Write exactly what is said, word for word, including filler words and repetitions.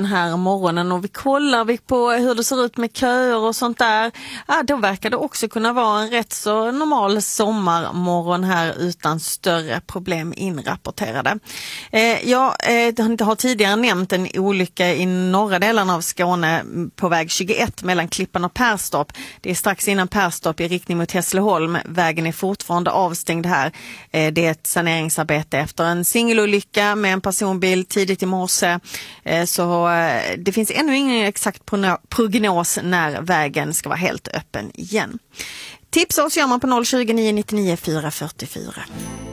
här morgonen och vi kollar vi på hur det ser ut med köer och sånt där. Ja, då verkar det också kunna vara en rätt så normal sommarmorgon här utan större problem inrapporterade. Eh, jag eh, har tidigare nämnt en olycka i norra delen av Skåne på väg tjugoett mellan Klippan och Perstorp. Det är strax innan Perstorp i riktning mot Hässleholm. Vägen är fortfarande avstängd här. Eh, det är ett saneringsarbete efter en singelolycka med en personbil tidigt i morse. Eh, så eh, det finns ännu ingen exakt prognos när vägen ska vara helt öppen igen. Tipsa oss gör man på noll tjugo, nio nio nio, fyra fyra fyra.